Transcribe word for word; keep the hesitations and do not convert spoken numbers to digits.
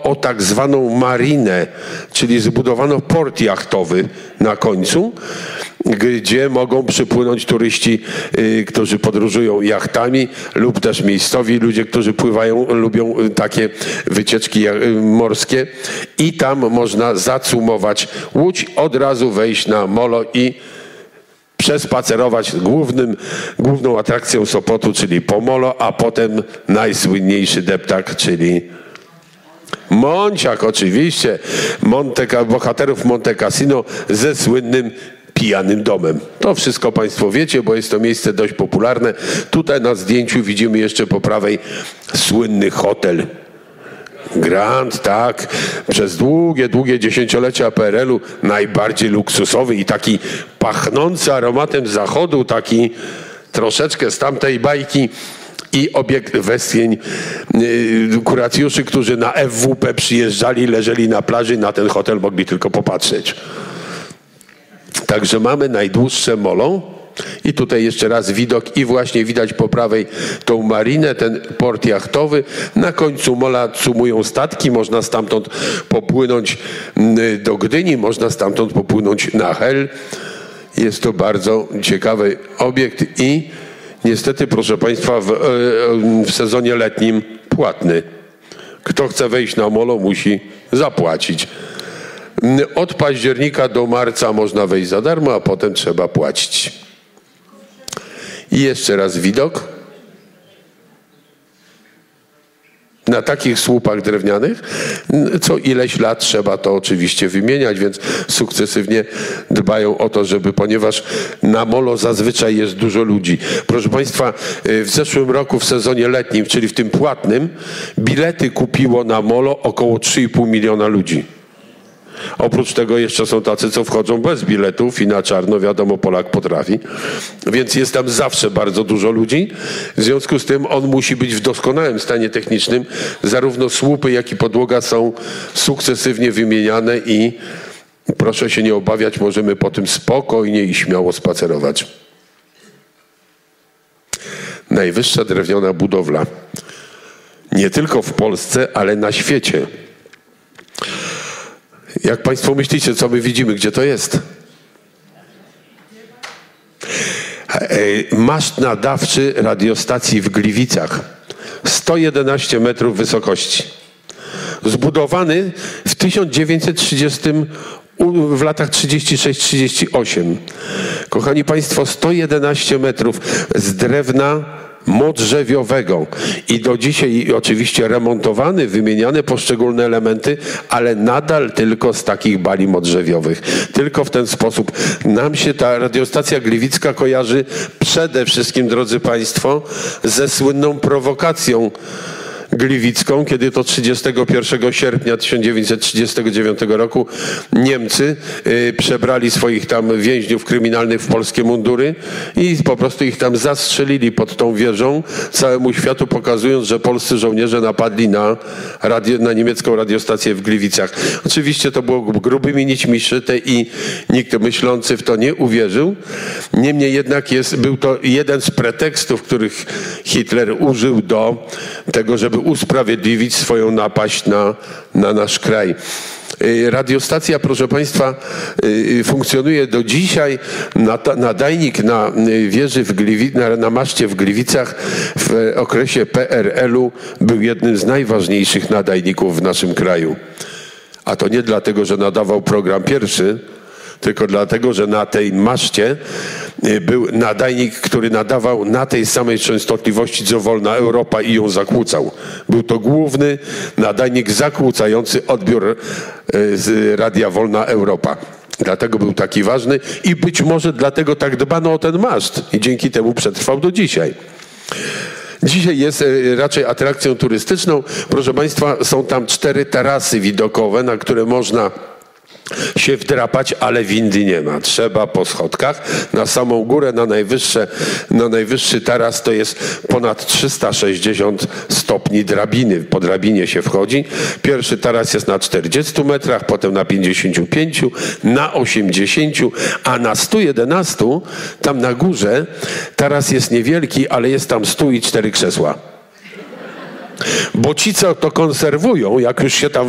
o tak zwaną marinę, czyli zbudowano port jachtowy na końcu, gdzie mogą przypłynąć turyści, y, którzy podróżują jachtami, lub też miejscowi ludzie, którzy pływają, lubią takie wycieczki morskie, i tam można zacumować łódź, od razu wejść na molo i przespacerować głównym, główną atrakcją Sopotu, czyli Pomolo, a potem najsłynniejszy deptak, czyli Monciak, oczywiście, Monte, bohaterów Monte Cassino ze słynnym pijanym domem. To wszystko Państwo wiecie, bo jest to miejsce dość popularne. Tutaj na zdjęciu widzimy jeszcze po prawej słynny hotel Grand, tak, przez długie, długie dziesięciolecia P R L u najbardziej luksusowy i taki pachnący aromatem zachodu, taki troszeczkę z tamtej bajki, i obiekt westchnień yy, kuracjuszy, którzy na F W P przyjeżdżali, leżeli na plaży, na ten hotel mogli tylko popatrzeć. Także mamy najdłuższe molo. I tutaj jeszcze raz widok i właśnie widać po prawej tą marinę, ten port jachtowy. Na końcu mola cumują statki, można stamtąd popłynąć do Gdyni, można stamtąd popłynąć na Hel. Jest to bardzo ciekawy obiekt i niestety, proszę Państwa, w, w sezonie letnim płatny. Kto chce wejść na molo, musi zapłacić. Od października do marca można wejść za darmo, a potem trzeba płacić. I jeszcze raz widok. Na takich słupach drewnianych co ileś lat trzeba to oczywiście wymieniać, więc sukcesywnie dbają o to, żeby, ponieważ na molo zazwyczaj jest dużo ludzi. Proszę Państwa, w zeszłym roku w sezonie letnim, czyli w tym płatnym, bilety kupiło na molo około trzy i pół miliona ludzi. Oprócz tego jeszcze są tacy, co wchodzą bez biletów i na czarno, wiadomo, Polak potrafi. Więc jest tam zawsze bardzo dużo ludzi. W związku z tym on musi być w doskonałym stanie technicznym. Zarówno słupy, jak i podłoga są sukcesywnie wymieniane i proszę się nie obawiać, możemy po tym spokojnie i śmiało spacerować. Najwyższa drewniana budowla. Nie tylko w Polsce, ale na świecie. Jak Państwo myślicie, co my widzimy, gdzie to jest? Maszt nadawczy radiostacji w Gliwicach. sto jedenaście metrów wysokości. Zbudowany w tysiąc dziewięćset trzydziestym, w latach trzydzieści sześć trzydzieści osiem. Kochani Państwo, sto jedenaście metrów z drewna modrzewiowego i do dzisiaj oczywiście remontowany, wymieniane poszczególne elementy, ale nadal tylko z takich bali modrzewiowych. Tylko w ten sposób nam się ta radiostacja gliwicka kojarzy przede wszystkim, drodzy Państwo, ze słynną prowokacją gliwicką, kiedy to trzydziestego pierwszego sierpnia tysiąc dziewięćset trzydziestego dziewiątego roku Niemcy y, przebrali swoich tam więźniów kryminalnych w polskie mundury i po prostu ich tam zastrzelili pod tą wieżą, całemu światu pokazując, że polscy żołnierze napadli na, radio, na niemiecką radiostację w Gliwicach. Oczywiście to było grubymi nićmi szyte i nikt myślący w to nie uwierzył. Niemniej jednak jest, był to jeden z pretekstów, których Hitler użył do tego, żeby usprawiedliwić swoją napaść na, na nasz kraj. Radiostacja, proszę Państwa, funkcjonuje do dzisiaj. Nadajnik na wieży w Gliwi, na, na maszcie w Gliwicach w okresie P R L u był jednym z najważniejszych nadajników w naszym kraju. A to nie dlatego, że nadawał program pierwszy, tylko dlatego, że na tej maszcie był nadajnik, który nadawał na tej samej częstotliwości, co Wolna Europa i ją zakłócał. Był to główny nadajnik zakłócający odbiór z Radia Wolna Europa. Dlatego był taki ważny i być może dlatego tak dbano o ten maszt i dzięki temu przetrwał do dzisiaj. Dzisiaj jest raczej atrakcją turystyczną. Proszę Państwa, są tam cztery tarasy widokowe, na które można się wdrapać, ale windy nie ma. Trzeba po schodkach. Na samą górę, na najwyższe, na najwyższy taras to jest ponad trzysta sześćdziesiąt stopni drabiny. Po drabinie się wchodzi. Pierwszy taras jest na czterdziestu metrach, potem na pięćdziesięciu pięciu, na osiemdziesięciu, a na stu jedenastu, tam na górze, taras jest niewielki, ale jest tam stół i cztery krzesła. Bo ci, co to konserwują, jak już się tam